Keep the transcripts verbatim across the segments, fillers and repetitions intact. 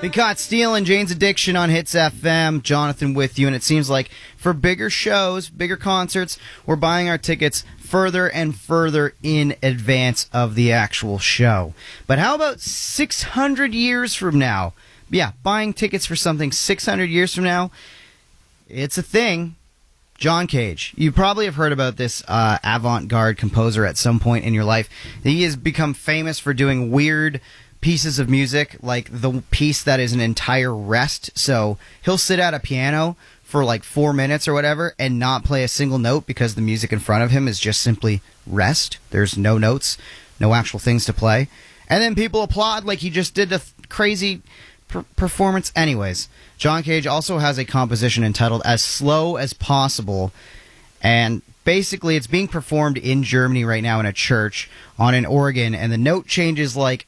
We caught Steele and Jane's Addiction on Hits F M. Jonathan with you, and it seems like for bigger shows, bigger concerts, we're buying our tickets further and further in advance of the actual show. But how about six hundred years from now? Yeah, buying tickets for something six hundred years from now, it's a thing. John Cage. You probably have heard about this uh, avant-garde composer at some point in your life. He has become famous for doing weird pieces of music, like the piece that is an entire rest. So he'll sit at a piano for like four minutes or whatever and not play a single note because the music in front of him is just simply rest. There's no notes, no actual things to play. And then people applaud like he just did a th- crazy per- performance. Anyways, John Cage also has a composition entitled As Slow as Possible, and basically it's being performed in Germany right now in a church on an organ, and the note changes like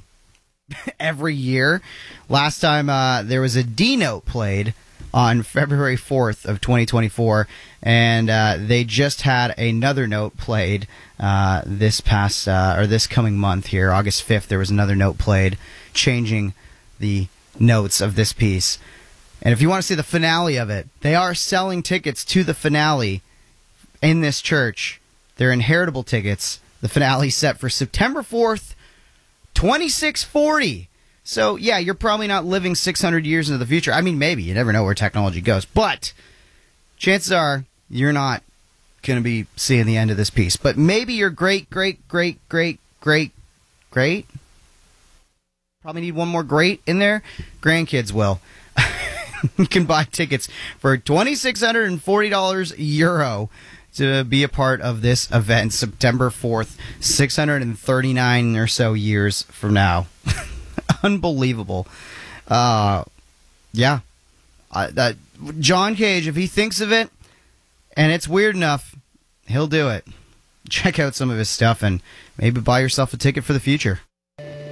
every year. Last time uh, there was a D note played on February fourth of twenty twenty-four, and uh, they just had another note played uh, this past uh, or this coming month here, August fifth. There was another note played, changing the notes of this piece. And if you want to see the finale of it, they are selling tickets to the finale in this church. They're inheritable tickets. The finale set for September fourth. twenty-six forty. So, yeah, you're probably not living six hundred years into the future. I mean, maybe. You never know where technology goes. But chances are you're not going to be seeing the end of this piece. But maybe your great, great, great, great, great, great. Probably need one more great in there. Grandkids will. You can buy tickets for two thousand six hundred forty dollars euro to be a part of this event September fourth, six hundred thirty-nine or so years from now. Unbelievable. Uh, yeah. Uh, that John Cage, if he thinks of it and it's weird enough, he'll do it. Check out some of his stuff and maybe buy yourself a ticket for the future.